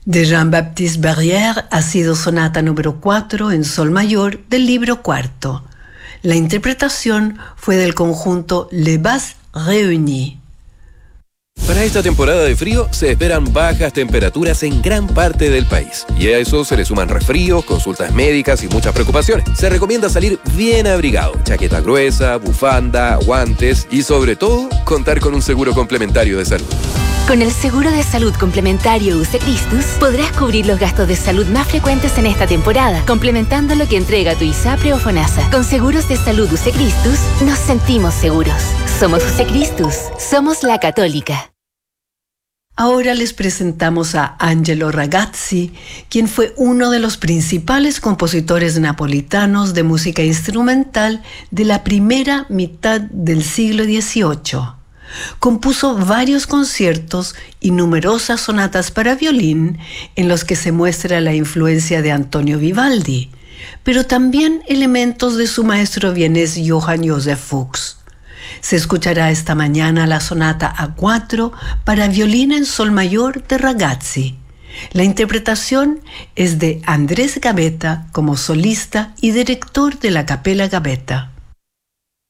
De Jean-Baptiste Barrière ha sido sonata número 4 en sol mayor del libro cuarto. La interpretación fue del conjunto Les Basses Réunies. Para esta temporada de frío se esperan bajas temperaturas en gran parte del país. Y a eso se le suman resfríos, consultas médicas y muchas preocupaciones. Se recomienda salir bien abrigado, chaqueta gruesa, bufanda, guantes y sobre todo contar con un seguro complementario de salud. Con el seguro de salud complementario UC Christus podrás cubrir los gastos de salud más frecuentes en esta temporada, complementando lo que entrega tu ISAPRE o FONASA. Con seguros de salud UC Christus nos sentimos seguros. Somos UC Christus, somos la Católica. Ahora les presentamos a Angelo Ragazzi, quien fue uno de los principales compositores napolitanos de música instrumental de la primera mitad del siglo XVIII. Compuso varios conciertos y numerosas sonatas para violín en los que se muestra la influencia de Antonio Vivaldi, pero también elementos de su maestro vienés Johann Joseph Fuchs. Se escuchará esta mañana la sonata A4 para violín en sol mayor de Ragazzi. La interpretación es de Andrés Gavetta como solista y director de la Capella Gavetta.